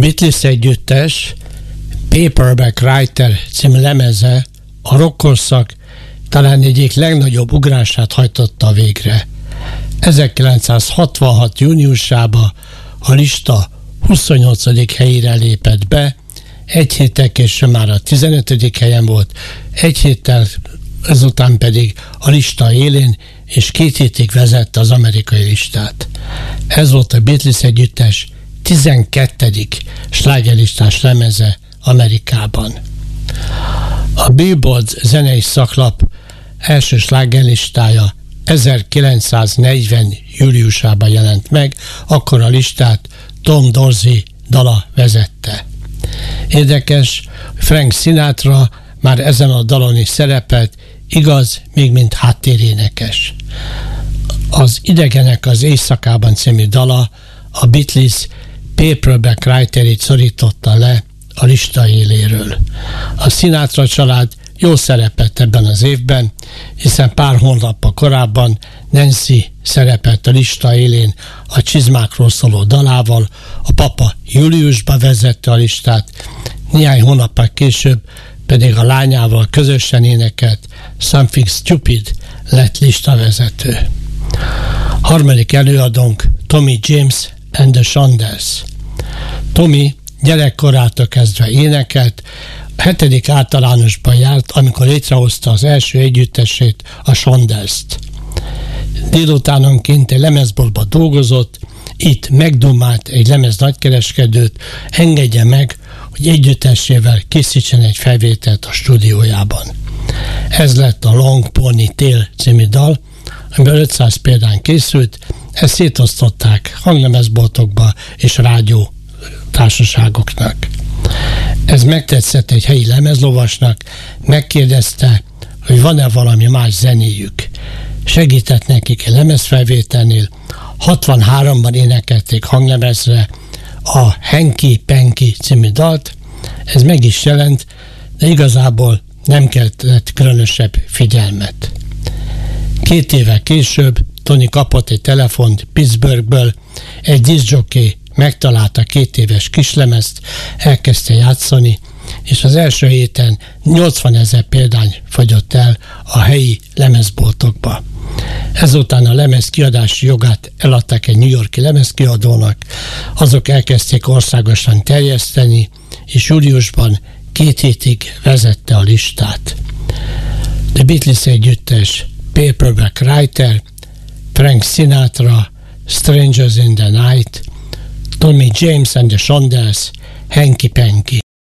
Beatles együttes Paperback Writer című lemeze a rockkorszak talán egyik legnagyobb ugrását hajtotta végre. 1966. júniusában a lista 28. helyére lépett be, egy héttel később már a 15. helyen volt, egy héttel ezután pedig a lista élén, és 2 hétig vezette az amerikai listát. Ez volt a Beatles együttes 12. slágerlistás lemeze Amerikában. A Billboard zenei szaklap első slágerlistája 1940. júliusában jelent meg, akkor a listát Tom Dorsey dala vezette. Érdekes, Frank Sinatra már ezen a dalon is szerepelt, igaz, még mint háttérénekes. Az Idegenek az éjszakában című dala a Beatles Paperback Writerét szorította le a lista éléről. A Sinatra család jól szerepelt ebben az évben, hiszen pár hónappal korábban Nancy szerepelt a lista élén a Csizmákról szóló dalával, a papa júliusban vezette a listát, néhány hónappal később pedig a lányával közösen énekelt Something Stupid lett listavezető. Harmadik előadónk Tommy James and the Shondells. Tommy gyerekkorától kezdve énekelt, a 7. általánosban járt, amikor létrehozta az első együttesét, a Shondells-t. Délutánonként egy lemezboltban dolgozott, itt megdumált egy lemez nagykereskedőt, engedje meg, hogy együttesével készítsen egy felvételt a stúdiójában. Ez lett a Long Pony Tail című dal, amiben 500 példány készült, ezt szétosztották hanglemezboltokba és rádió társaságoknak. Ez megtetszett egy helyi lemezlovasnak, megkérdezte, hogy van-e valami más zenéjük. Segített nekik egy lemezfelvételnél, 63-ban énekelték hanglemezre a Hanky Panky című dalt, ez meg is jelent, de igazából nem keltett különösebb figyelmet. 2 évvel később Tony kapott egy telefont Pittsburghből, egy diszkjockey megtalálta 2 éves kislemezt, elkezdte játszani, és az első héten 80 000 példány fogyott el a helyi lemezboltokba. Ezután a lemez kiadási jogát eladták egy New York-i lemezkiadónak, azok elkezdték országosan terjeszteni, és júliusban 2 hétig vezette a listát. The Beatles együttes Paperback Writer, Frank Sinatra, Strangers in the Night, Tommy James and the Shondells, Hanky Panky.